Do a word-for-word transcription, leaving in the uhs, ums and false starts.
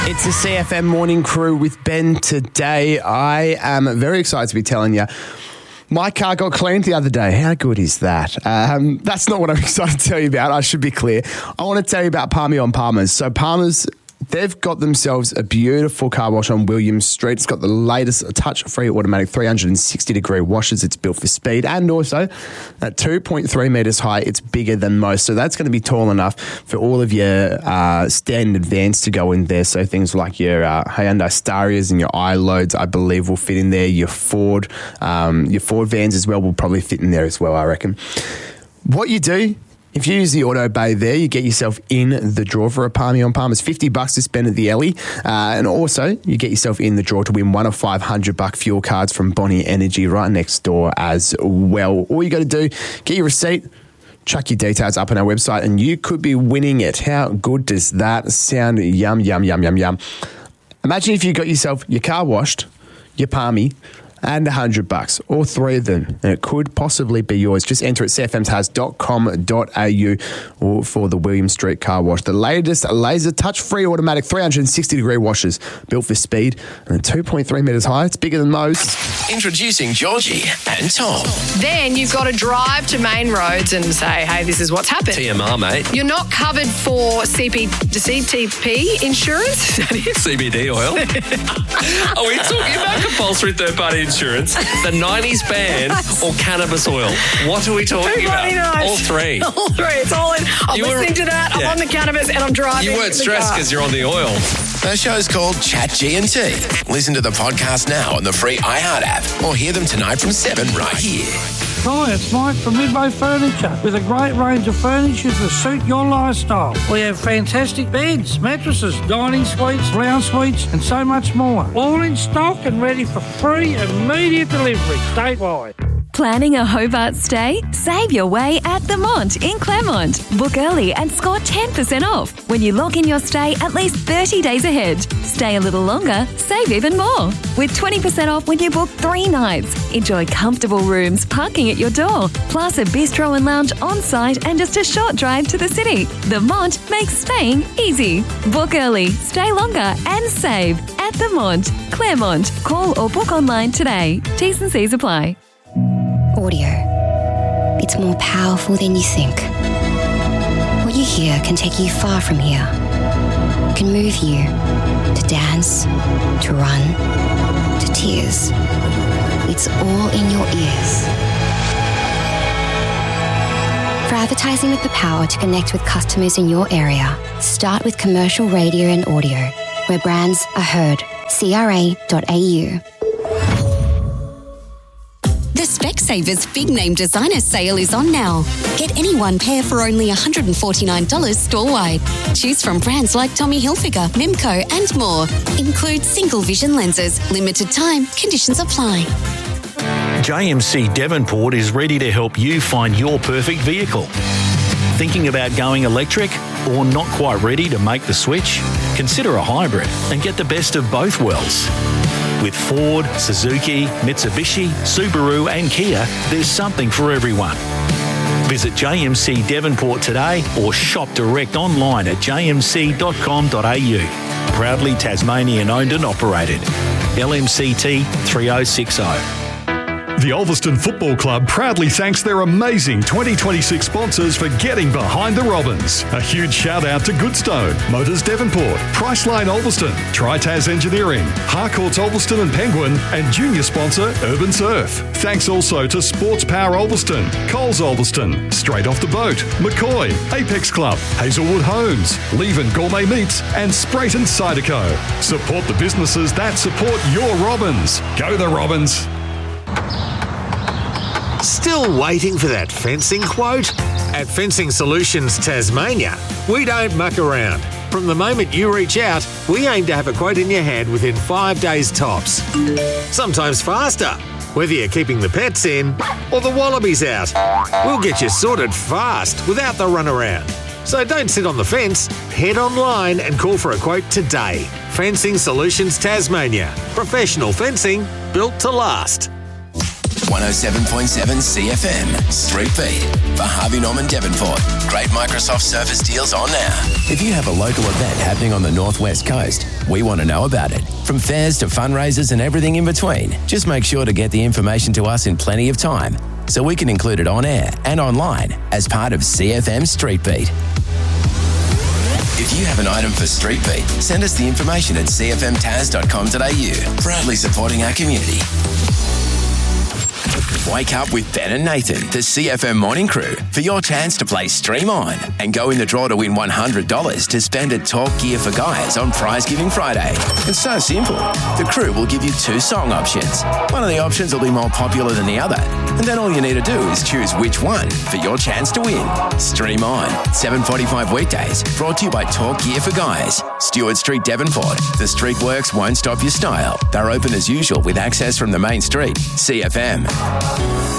It's the C F M Morning Crew with Ben today. I am very excited to be telling you my car got cleaned the other day. How good is that? Um, that's not what I'm excited to tell you about. I should be clear. I want to tell you about Palmy on Palmer's. So Palmer's, they've got themselves a beautiful car wash on Williams Street. It's got the latest touch-free automatic three hundred sixty degree washes. It's built for speed, and also at two point three metres high, it's bigger than most. So that's going to be tall enough for all of your uh, standard vans to go in there. So things like your uh, Hyundai Starias and your iLoads, I believe, will fit in there. Your Ford, um, your Ford vans as well will probably fit in there as well, I reckon. What you do, if you use the Auto Bay there, you get yourself in the draw for a Palmy on Palmer's. fifty bucks to spend at the Ellie. Uh, and also, you get yourself in the draw to win one of five hundred buck fuel cards from Bonnie Energy right next door as well. All you got to do, get your receipt, chuck your details up on our website, and you could be winning it. How good does that sound? Yum, yum, yum, yum, yum. Imagine if you got yourself your car washed, your Palmy, and a hundred bucks, all three of them, and it could possibly be yours. Just enter at c f m s has dot com dot a u or for the William Street Car Wash. The latest laser touch-free automatic three hundred sixty degree washers, built for speed and two point three metres high. It's bigger than most. Introducing Georgie and Tom. Then you've got to drive to main roads and say, hey, this is what's happened. T M R, mate. You're not covered for C P, C T P insurance? Is that it? C B D oil. Are we talking about compulsory third-party insurance, the nineties ban, or cannabis oil? What are we talking Everybody about? knows. All three. All three. It's all in. I'm You were- listening to that. yeah. I'm on the cannabis and I'm driving. You weren't the stressed car. because you're on the oil. The show's called Chat G and T. Listen to the podcast now on the free iHeart app, or hear them tonight from seven right here. Hi, it's Mike from Midway Furniture with a great range of furniture to suit your lifestyle. We have fantastic beds, mattresses, dining suites, lounge suites, and so much more. All in stock and ready for free immediate delivery statewide. Planning a Hobart stay? Save your way at The Mont in Claremont. Book early and score ten percent off when you log in your stay at least thirty days ahead. Stay a little longer, save even more. With twenty percent off when you book three nights. Enjoy comfortable rooms, parking at your door, plus a bistro and lounge on site and just a short drive to the city. The Mont makes staying easy. Book early, stay longer and save at The Mont, Claremont. Call or book online today. T's and C's apply. Audio. It's more powerful than you think. What you hear can take you far from here. Can move you to dance, to run, to tears. It's all in your ears. For advertising with the power to connect with customers in your area, start with commercial radio and audio, where brands are heard. C R A dot A U. The Specsavers Big Name Designer Sale is on now. Get any one pair for only one hundred forty-nine dollars store-wide. Choose from brands like Tommy Hilfiger, Mimco and more. Include single vision lenses. Limited time. Conditions apply. J M C Devonport is ready to help you find your perfect vehicle. Thinking about going electric or not quite ready to make the switch? Consider a hybrid and get the best of both worlds. With Ford, Suzuki, Mitsubishi, Subaru and Kia, there's something for everyone. Visit J M C Devonport today or shop direct online at j m c dot com dot a u. Proudly Tasmanian owned and operated. L M C T three oh six oh. The Ulverston Football Club proudly thanks their amazing twenty twenty-six sponsors for getting behind the Robins. A huge shout out to Goodstone, Motors Devonport, Priceline Ulverston, Tritaz Engineering, Harcourts Ulverston and Penguin, and junior sponsor Urban Surf. Thanks also to Sports Power Ulverston, Coles Ulverston, Straight Off the Boat, McCoy, Apex Club, Hazelwood Homes, Leven Gourmet Meats, and Sprayton Ciderco. Support the businesses that support your Robins. Go the Robins! Still waiting for that fencing quote? At Fencing Solutions Tasmania, we don't muck around. From the moment you reach out, we aim to have a quote in your hand within five days tops. Sometimes faster, whether you're keeping the pets in or the wallabies out. We'll get you sorted fast without the runaround. So don't sit on the fence, head online and call for a quote today. Fencing Solutions Tasmania. Professional fencing built to last. one oh seven point seven C F M, Street Beat for Harvey Norman Devonport. Great Microsoft Surface deals on now. If you have a local event happening on the Northwest Coast, We want to know about it. From fairs to fundraisers and everything in between. Just make sure to get the information to us in plenty of time so we can include it on air and online as part of C F M Street Beat. If you have an item for Street Beat, send us the information at c f m taz dot com dot a u. Proudly supporting our community. Wake up with Ben and Nathan, the C F M Morning Crew, for your chance to play Stream On and go in the draw to win one hundred dollars to spend at Talk Gear for Guys on Prize Giving Friday. It's so simple. The crew will give you two song options. One of the options will be more popular than the other, and then all you need to do is choose which one for your chance to win. Stream On, seven forty-five weekdays, brought to you by Talk Gear for Guys. Stewart Street, Devonport. The street works won't stop your style. They're open as usual with access from the main street. C F M.